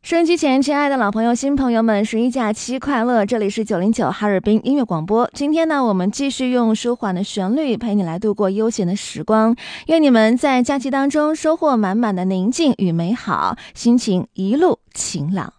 收音机前，亲爱的老朋友、新朋友们，十一假期快乐！这里是909哈尔滨音乐广播。今天呢，我们继续用舒缓的旋律陪你来度过悠闲的时光。愿你们在假期当中收获满满的宁静与美好，心情一路晴朗。